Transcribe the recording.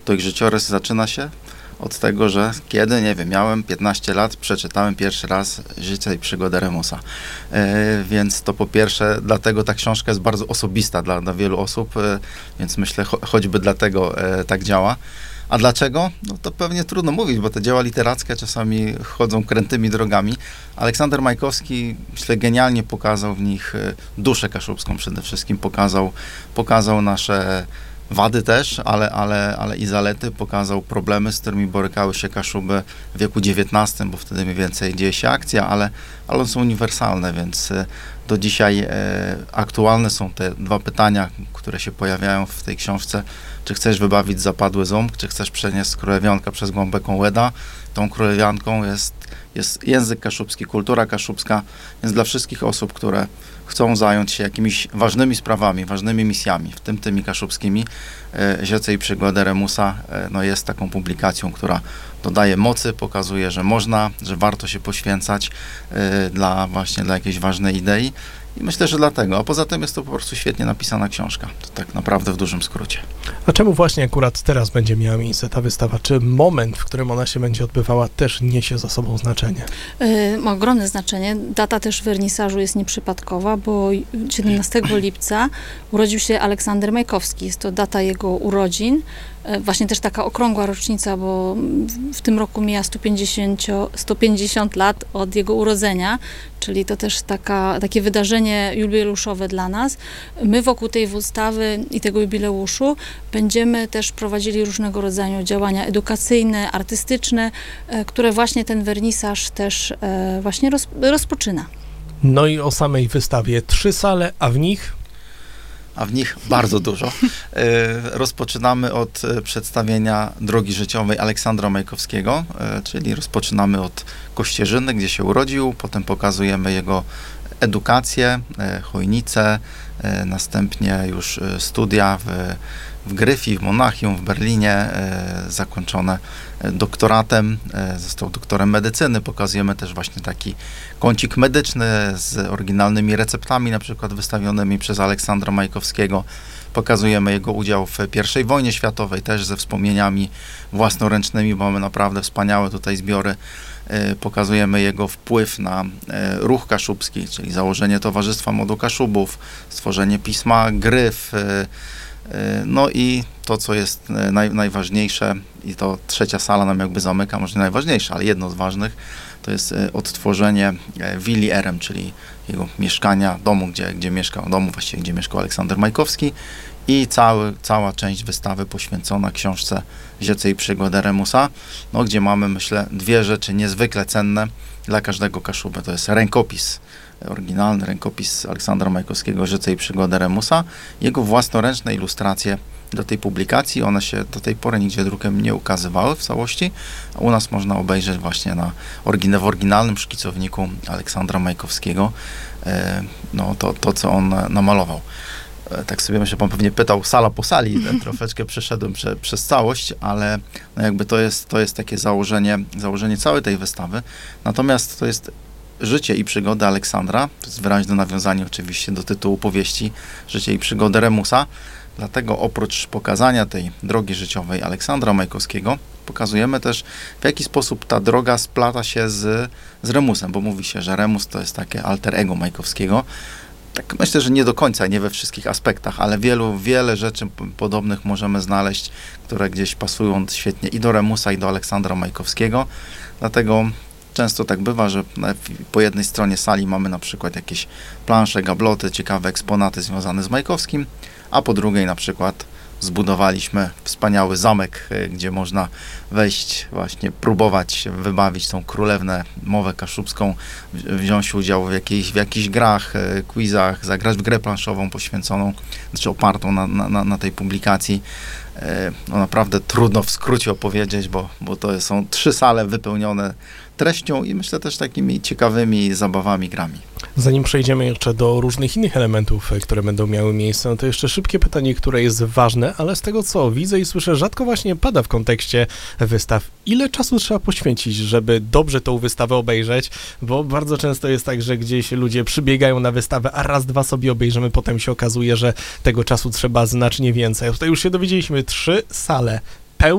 to ich życiorys zaczyna się od tego, że kiedy, nie wiem, miałem 15 lat, przeczytałem pierwszy raz Życie i przygody Remusa. Więc to po pierwsze, dlatego ta książka jest bardzo osobista dla wielu osób, więc myślę, choćby dlatego tak działa. A dlaczego? No to pewnie trudno mówić, bo te dzieła literackie czasami chodzą krętymi drogami. Aleksander Majkowski, myślę, genialnie pokazał w nich duszę kaszubską przede wszystkim, pokazał nasze wady też, ale i zalety, pokazał problemy, z którymi borykały się Kaszuby w wieku XIX, bo wtedy mniej więcej dzieje się akcja, ale one są uniwersalne, więc do dzisiaj aktualne są te dwa pytania, które się pojawiają w tej książce. Czy chcesz wybawić zapadły ząb, czy chcesz przenieść królewionka przez głęboką łedę? Tą królewianką jest język kaszubski, kultura kaszubska, więc dla wszystkich osób, które chcą zająć się jakimiś ważnymi sprawami, ważnymi misjami, w tym tymi kaszubskimi, Życie i przygody Remusa jest taką publikacją, która dodaje mocy, pokazuje, że można, że warto się poświęcać dla jakiejś ważnej idei. I myślę, że dlatego. A poza tym jest to po prostu świetnie napisana książka. To tak naprawdę w dużym skrócie. A czemu właśnie akurat teraz będzie miała miejsce ta wystawa? Czy moment, w którym ona się będzie odbywała, też niesie za sobą znaczenie? Ma ogromne znaczenie. Data też wernisażu jest nieprzypadkowa, bo 17 lipca urodził się Aleksander Majkowski. Jest to data jego urodzin. Właśnie też taka okrągła rocznica, bo w tym roku mija 150 lat od jego urodzenia, czyli to też takie wydarzenie jubileuszowe dla nas. My wokół tej wystawy i tego jubileuszu będziemy też prowadzili różnego rodzaju działania edukacyjne, artystyczne, które właśnie ten wernisaż też właśnie rozpoczyna. No i o samej wystawie 3 sale, a w nich bardzo dużo. Rozpoczynamy od przedstawienia drogi życiowej Aleksandra Majkowskiego, czyli rozpoczynamy od Kościerzyny, gdzie się urodził, potem pokazujemy jego edukację, Chojnicę, następnie już studia w Gryfii, w Monachium, w Berlinie, zakończone doktoratem, został doktorem medycyny. Pokazujemy też właśnie taki kącik medyczny z oryginalnymi receptami, na przykład wystawionymi przez Aleksandra Majkowskiego. Pokazujemy jego udział w I wojnie światowej, też ze wspomnieniami własnoręcznymi, bo mamy naprawdę wspaniałe tutaj zbiory. Pokazujemy jego wpływ na ruch kaszubski, czyli założenie Towarzystwa Młodu Kaszubów, stworzenie pisma Gryf, no i to, co jest najważniejsze, i to trzecia sala nam jakby zamyka, może nie najważniejsza, ale jedno z ważnych, to jest odtworzenie willi Erem, czyli jego mieszkania, domu, gdzie mieszkał Aleksander Majkowski, i cała część wystawy poświęcona książce Życie i przygody Remusa, gdzie mamy, myślę, dwie rzeczy niezwykle cenne dla każdego Kaszuby. To jest rękopis, oryginalny rękopis Aleksandra Majkowskiego Życie i przygody Remusa, jego własnoręczne ilustracje do tej publikacji. One się do tej pory nigdzie drukiem nie ukazywały w całości, a u nas można obejrzeć właśnie w oryginalnym szkicowniku Aleksandra Majkowskiego to, co on namalował. Tak sobie myślę, pan pewnie pytał sala po sali, troszeczkę przeszedłem przez całość, ale jakby to jest takie założenie całej tej wystawy. Natomiast to jest Życie i przygody Aleksandra, to jest wyraźne nawiązanie oczywiście do tytułu powieści Życie i przygody Remusa. Dlatego oprócz pokazania tej drogi życiowej Aleksandra Majkowskiego, pokazujemy też, w jaki sposób ta droga splata się z Remusem, bo mówi się, że Remus to jest takie alter ego Majkowskiego. Tak myślę, że nie do końca, nie we wszystkich aspektach, ale wiele rzeczy podobnych możemy znaleźć, które gdzieś pasują świetnie i do Remusa, i do Aleksandra Majkowskiego. Dlatego często tak bywa, że po jednej stronie sali mamy na przykład jakieś plansze, gabloty, ciekawe eksponaty związane z Majkowskim, a po drugiej na przykład zbudowaliśmy wspaniały zamek, gdzie można wejść, właśnie próbować wybawić tą królewnę, mowę kaszubską, wziąć udział w jakichś grach, quizach, zagrać w grę planszową poświęconą, opartą na tej publikacji. Naprawdę trudno w skrócie opowiedzieć, bo to są 3 sale wypełnione treścią i myślę też takimi ciekawymi zabawami, grami. Zanim przejdziemy jeszcze do różnych innych elementów, które będą miały miejsce, to jeszcze szybkie pytanie, które jest ważne, ale z tego, co widzę i słyszę, rzadko właśnie pada w kontekście wystaw. Ile czasu trzeba poświęcić, żeby dobrze tą wystawę obejrzeć? Bo bardzo często jest tak, że gdzieś ludzie przybiegają na wystawę, a raz, dwa sobie obejrzymy, potem się okazuje, że tego czasu trzeba znacznie więcej. A tutaj już się dowiedzieliśmy, 3 sale